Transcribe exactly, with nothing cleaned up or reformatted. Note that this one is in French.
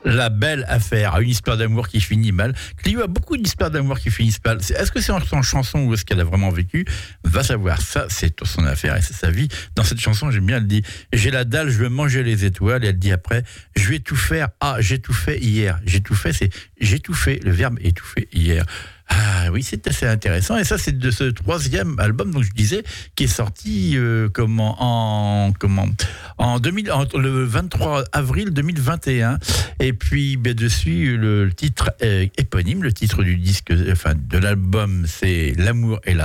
La belle affaire, une histoire d'amour qui finit mal. Clio a beaucoup d'histoires d'amour qui finissent mal. Est-ce que c'est en chanson ou est-ce qu'elle a vraiment vécu? Va savoir. Ça, c'est son affaire et c'est sa vie. Dans cette chanson, j'aime bien, elle dit « J'ai la dalle, je veux manger les étoiles ». Et elle dit après « Je vais tout faire. Ah, j'ai tout fait hier. » J'ai tout fait, c'est « J'ai tout fait ». Le verbe « étouffer » hier. Ah oui, c'est assez intéressant. Et ça, c'est de ce troisième album, donc je disais, qui est sorti euh, comment, en, comment, en, deux mille, en le vingt-trois avril deux mille vingt et un. Et puis, ben, dessus, le titre est éponyme, le titre du disque, enfin, de l'album, c'est L'amour et la